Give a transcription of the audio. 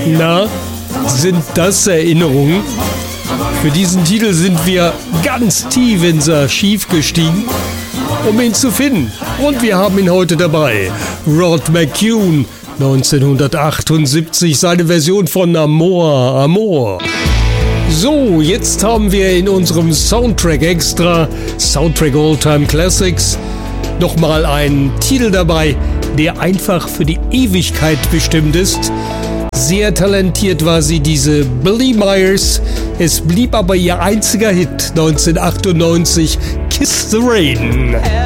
Na, sind das Erinnerungen? Für diesen Titel sind wir ganz tief ins Archiv gestiegen, um ihn zu finden. Und wir haben ihn heute dabei. Rod McKuen, 1978, seine Version von Amor, Amor. So, jetzt haben wir in unserem Soundtrack Extra, Soundtrack All-Time Classics, nochmal einen Titel dabei, der einfach für die Ewigkeit bestimmt ist. Sehr talentiert war sie, diese Billie Myers. Es blieb aber ihr einziger Hit 1998, Kiss the Rain.